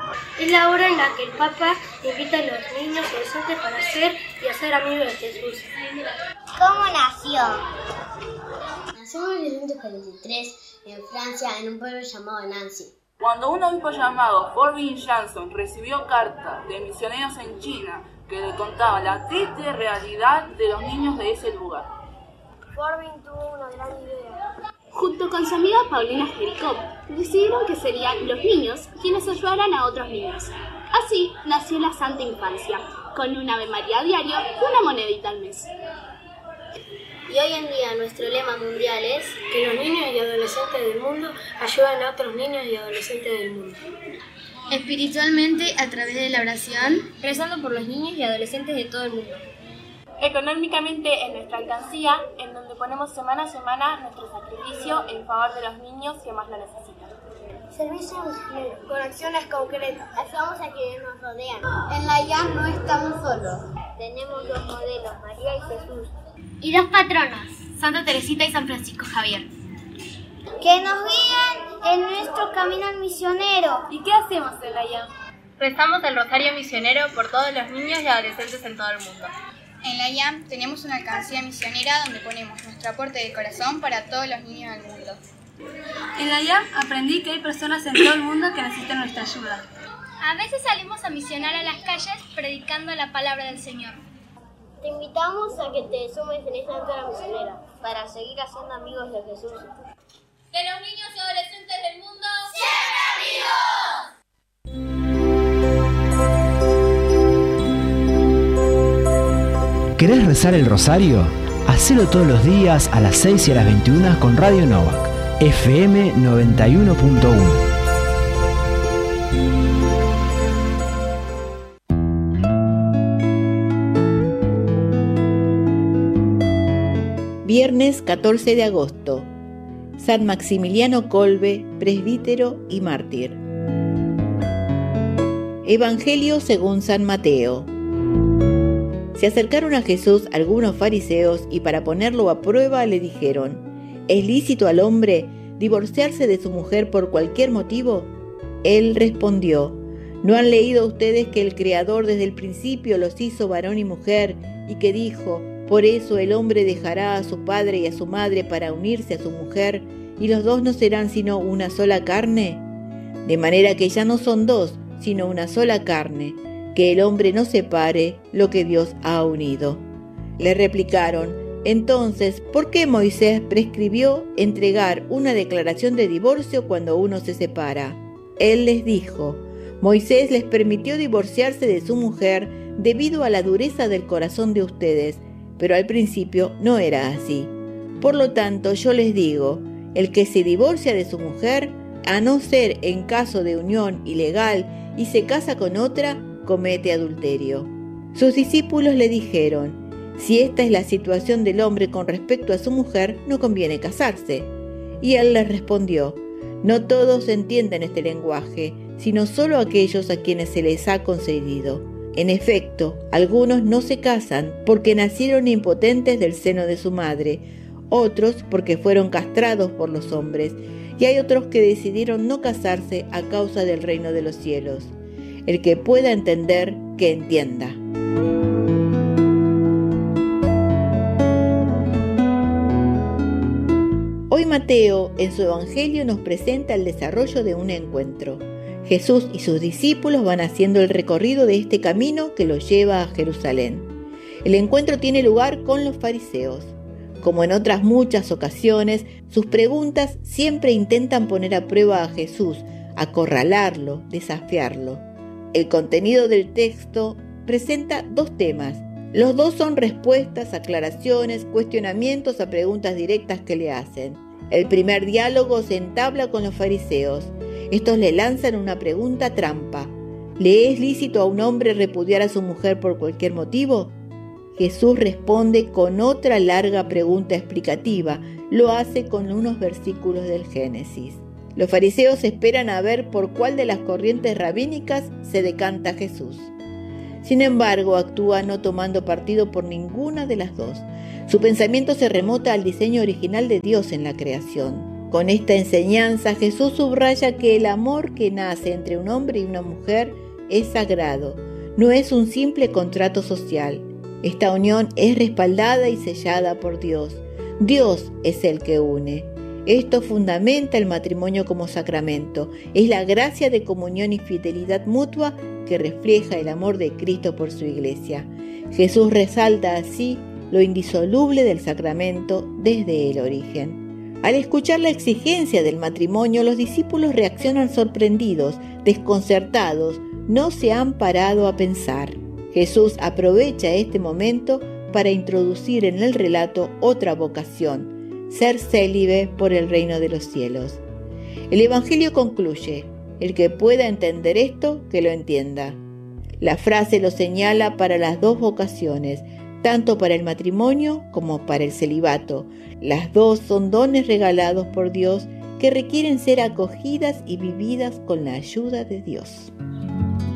Es la hora en la que el Papa invita a los niños y adolescentes para ser y hacer amigos de Jesús. ¿Cómo nació? Nació en 1943 en Francia, en un pueblo llamado Nancy. Cuando un obispo llamado Forbin Jansson recibió cartas de misioneros en China que le contaban la triste realidad de los niños de ese lugar. Forbin tuvo una gran idea. Junto con su amiga Paulina Jericó, decidieron que serían los niños quienes ayudaran a otros niños. Así nació la Santa Infancia, con un Ave María diario y una monedita al mes. Y hoy en día nuestro lema mundial es que los niños y adolescentes del mundo ayudan a otros niños y adolescentes del mundo. Espiritualmente, a través de la oración, rezando por los niños y adolescentes de todo el mundo. Económicamente en nuestra alcancía, en donde ponemos semana a semana nuestro sacrificio en favor de los niños que más lo necesitan. Servicio misionero, con acciones concretas. Ayudamos a quienes nos rodean. En la IAM no estamos solos. Tenemos dos modelos, María y Jesús. Y dos patronos, Santa Teresita y San Francisco Javier, que nos guían en nuestro camino misionero. ¿Y qué hacemos en la IAM? Rezamos el rosario misionero por todos los niños y adolescentes en todo el mundo. En la IAM tenemos una alcancía misionera donde ponemos nuestro aporte de corazón para todos los niños del mundo. En la IAM aprendí que hay personas en todo el mundo que necesitan nuestra ayuda. A veces salimos a misionar a las calles predicando la palabra del Señor. Te invitamos a que te sumes en esta aventura misionera para seguir haciendo amigos de Jesús. Que los niños y adolescentes del mundo ¡siempre amigos! ¿Querés rezar el rosario? Hacelo todos los días a las 6 y a las 21 con Radio Novak, FM 91.1. Viernes 14 de agosto, San Maximiliano Kolbe, presbítero y mártir. Evangelio según San Mateo. Se acercaron a Jesús algunos fariseos y para ponerlo a prueba le dijeron: ¿es lícito al hombre divorciarse de su mujer por cualquier motivo? Él respondió: ¿no han leído ustedes que el Creador desde el principio los hizo varón y mujer y que dijo: por eso el hombre dejará a su padre y a su madre para unirse a su mujer, y los dos no serán sino una sola carne? De manera que ya no son dos, sino una sola carne, que el hombre no separe lo que Dios ha unido. Le replicaron: entonces, ¿por qué Moisés prescribió entregar una declaración de divorcio cuando uno se separa? Él les dijo: Moisés les permitió divorciarse de su mujer debido a la dureza del corazón de ustedes, pero al principio no era así. Por lo tanto, yo les digo, el que se divorcia de su mujer, a no ser en caso de unión ilegal y se casa con otra, comete adulterio. Sus discípulos le dijeron: si esta es la situación del hombre con respecto a su mujer, no conviene casarse. Y él les respondió: no todos entienden este lenguaje, sino solo aquellos a quienes se les ha concedido. En efecto, algunos no se casan porque nacieron impotentes del seno de su madre, otros porque fueron castrados por los hombres, y hay otros que decidieron no casarse a causa del reino de los cielos. El que pueda entender, que entienda. Hoy Mateo, en su Evangelio, nos presenta el desarrollo de un encuentro. Jesús y sus discípulos van haciendo el recorrido de este camino que los lleva a Jerusalén. El encuentro tiene lugar con los fariseos. Como en otras muchas ocasiones, sus preguntas siempre intentan poner a prueba a Jesús, acorralarlo, desafiarlo. El contenido del texto presenta dos temas. Los dos son respuestas, aclaraciones, cuestionamientos a preguntas directas que le hacen. El primer diálogo se entabla con los fariseos. Estos le lanzan una pregunta trampa. ¿Le es lícito a un hombre repudiar a su mujer por cualquier motivo? Jesús responde con otra larga pregunta explicativa. Lo hace con unos versículos del Génesis. Los fariseos esperan a ver por cuál de las corrientes rabínicas se decanta Jesús. Sin embargo, actúa no tomando partido por ninguna de las dos. Su pensamiento se remota al diseño original de Dios en la creación. Con esta enseñanza Jesús subraya que el amor que nace entre un hombre y una mujer es sagrado, no es un simple contrato social. Esta unión es respaldada y sellada por Dios. Dios es el que une. Esto fundamenta el matrimonio como sacramento. Es la gracia de comunión y fidelidad mutua que refleja el amor de Cristo por su Iglesia. Jesús resalta así lo indisoluble del sacramento desde el origen. Al escuchar la exigencia del matrimonio, los discípulos reaccionan sorprendidos, desconcertados, no se han parado a pensar. Jesús aprovecha este momento para introducir en el relato otra vocación: ser célibe por el reino de los cielos. El Evangelio concluye: el que pueda entender esto, que lo entienda. La frase lo señala para las dos vocaciones, tanto para el matrimonio como para el celibato. Las dos son dones regalados por Dios que requieren ser acogidas y vividas con la ayuda de Dios.